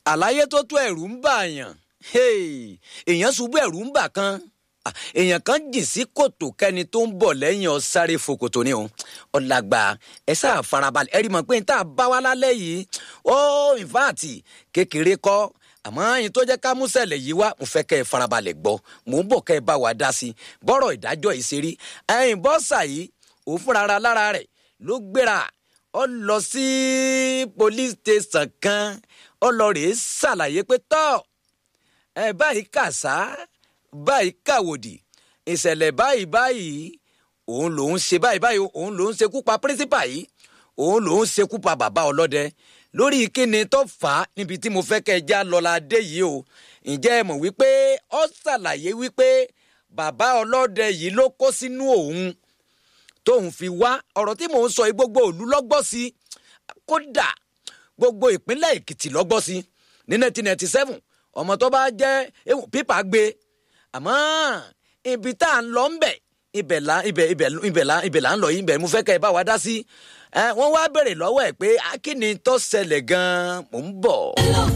àlàyé tó tó ẹ̀rù ń bà yàn èèyàn ṣubú ẹ̀rù ń bà kan èèyàn kan jìn sí kòtò kẹ́ni tó ń bọ̀ lẹ́yìn ọ̀sáré fòkòtò ni o ọ̀làgbà ẹ sáà farabalẹ̀ ẹ rí mọ̀ pé n tá a bá wá lálẹ́ yìí ó ìfáàtì kékeré kọ́ àmọ́ ẹ̀yin tó jẹ́ ká mú ṣẹlẹ̀ yìí wá mo fẹ́ kẹ́ ẹ farabalẹ̀ gbọ́ mò ń bọ̀ kẹ́ ẹ bá wa dá sí bọ́rọ̀ ìdájọ́ yìí ṣe rí ẹ̀yin bọ́sà yìí òun fúnra lára rẹ̀ ló gbéra ó lọ sí police station kan ó lọ rèé ṣàlàyé pé tọ́ ẹ báyìí kàṣá báyìí kàwòdì ìṣẹ̀lẹ̀ báyìí òun lòún ṣe báyìí òun lòún ṣekú pa principal yìí òun lòún ṣekú pa bàbá ọlọ́dẹ lórí kíni tó fà á níbi tí mo fẹ́ kẹ́ ẹ já lọ́la dé yìí o ǹjẹ́ ẹ mọ̀ wípé ó ṣàlàyé wípé bàbá ọlọ́dẹ yìí ló kó sínú òun tóun fi wá ọ̀rọ̀ tí mò ń sọ yìí gbogbo ìlú lọ́gbọ́ sí kódà gbogbo ìpínlẹ̀ Èkìtì lọ́gbọ́ sí ní 1997 ọmọ tó bá jẹ́ pípa gbé àmọ́ ibi tá à ń lọ ń bẹ̀ ibẹ̀ là ń lọ yìí ibẹ̀ mo fẹ́ kẹ́ ẹ bá wa dá sí wọ́n wá béèrè lọ́wọ́ ẹ̀ pé kí ni tó ṣẹlẹ̀ gan-an mò ń bọ̀.